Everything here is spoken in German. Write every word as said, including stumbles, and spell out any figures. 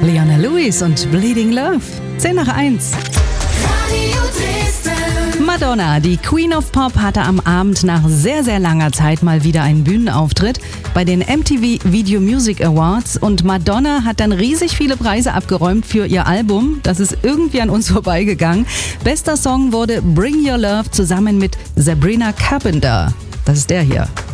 Leona Lewis und Bleeding Love. zehn nach eins. Madonna, die Queen of Pop, hatte am Abend nach sehr, sehr langer Zeit mal wieder einen Bühnenauftritt bei den M T V Video Music Awards und Madonna hat dann riesig viele Preise abgeräumt für ihr Album. Das ist irgendwie an uns vorbeigegangen. Bester Song wurde Bring Your Love zusammen mit Sabrina Carpenter. Das ist der hier.